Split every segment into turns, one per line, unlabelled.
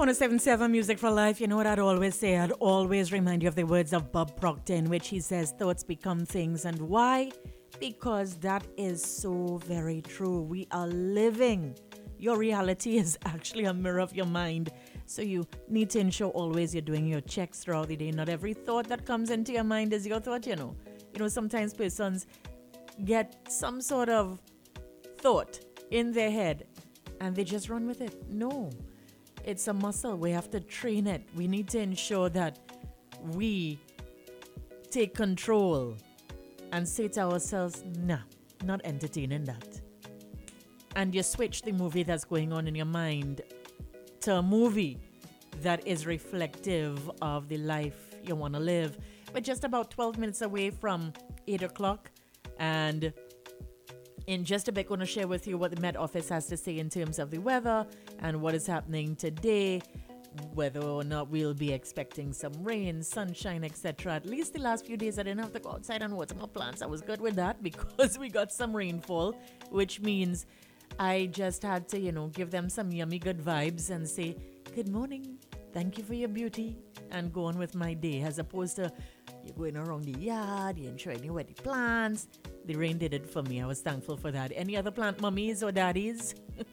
107.7 Music for Life. You know what I'd always say? I'd always remind you of the words of Bob Proctor, in which he says, thoughts become things. And why? Because that is so very true. We are living. Your reality is actually a mirror of your mind. So you need to ensure always you're doing your checks throughout the day. Not every thought that comes into your mind is your thought, you know. You know, sometimes persons get some sort of thought in their head and they just run with it. No. It's a muscle. We have to train it. We need to ensure that we take control and say to ourselves, nah, not entertaining that. And you switch the movie that's going on in your mind to a movie that is reflective of the life you want to live. We're just about 12 minutes away from 8 o'clock. And in just a bit, going to share with you what the Met Office has to say in terms of the weather and what is happening today, whether or not we'll be expecting some rain, sunshine, etc. At least the last few days I didn't have to go outside and water my plants. I was good with that because we got some rainfall, which means I just had to, give them some yummy good vibes and say, good morning, thank you for your beauty, and go on with my day, as opposed to you're going around the yard, you're ensuring you wet the plants. The rain did it for me. I was thankful for that. Any other plant mummies or daddies?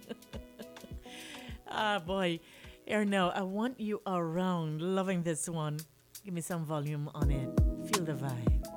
Boy. Here now, I want you around loving this one. Give me some volume on it. Feel the vibe.